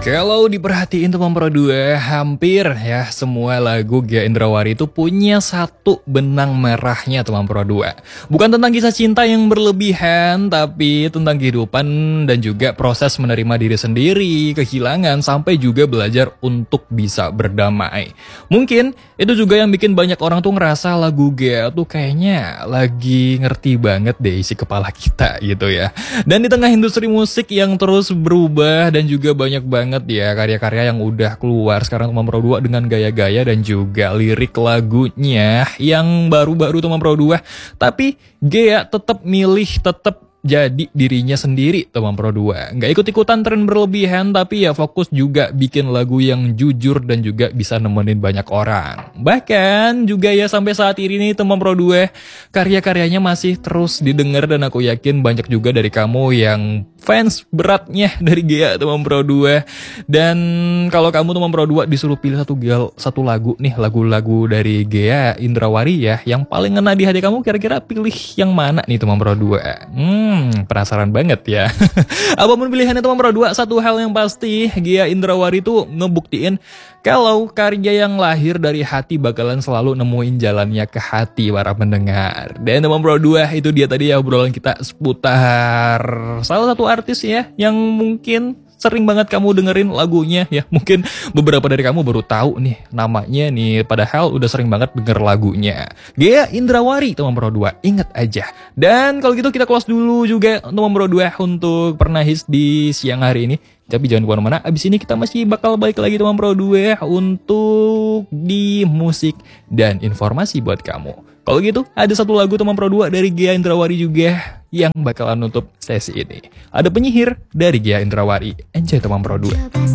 Kalau diperhatiin teman Pro 2, hampir ya semua lagu Gia Indrawari itu punya satu benang merahnya teman Pro 2. Bukan tentang kisah cinta yang berlebihan, tapi tentang kehidupan dan juga proses menerima diri sendiri, kehilangan, sampai juga belajar untuk bisa berdamai. Mungkin itu juga yang bikin banyak orang tuh ngerasa lagu Gia tuh kayaknya lagi ngerti banget deh isi kepala kita gitu ya. Dan di tengah industri musik yang terus berubah dan juga banyak banget ya karya-karya yang udah keluar sekarang teman Pro 2 dengan gaya-gaya dan juga lirik lagunya yang baru-baru teman Pro 2, tapi Gia tetap milih tetap jadi dirinya sendiri teman Pro 2. Nggak ikut-ikutan tren berlebihan, tapi ya fokus juga bikin lagu yang jujur dan juga bisa nemenin banyak orang. Bahkan juga ya sampai saat ini nih teman Pro 2, karya-karyanya masih terus didengar dan aku yakin banyak juga dari kamu yang fans beratnya dari Gia teman Pro 2. Dan kalau kamu teman Pro 2 disuruh pilih satu lagu nih, lagu-lagu dari Gia Indrawari ya, yang paling ngena di hati kamu, kira-kira pilih yang mana nih teman Pro 2? Penasaran banget ya. Apapun pilihannya teman Pro 2, satu hal yang pasti Gia Indrawari tuh ngebuktiin kalau karya yang lahir dari hati bakalan selalu nemuin jalannya ke hati para pendengar. Dan teman Pro 2, itu dia tadi ya obrolan kita seputar salah satu artis ya yang mungkin sering banget kamu dengerin lagunya ya. Mungkin beberapa dari kamu baru tahu nih namanya nih, padahal udah sering banget denger lagunya. Gia Indrawari teman Pro 2, inget aja. Dan kalau gitu kita close dulu juga teman Pro 2 untuk Pernah Hits di siang hari ini. Tapi jangan kemana-mana, abis ini kita masih bakal balik lagi teman Pro 2 untuk di musik dan informasi buat kamu. Kalau gitu, ada satu lagu teman Pro 2 dari Gia Indrawari juga yang bakalan nutup sesi ini. Ada Penyihir dari Gia Indrawari. Enjoy teman Pro 2.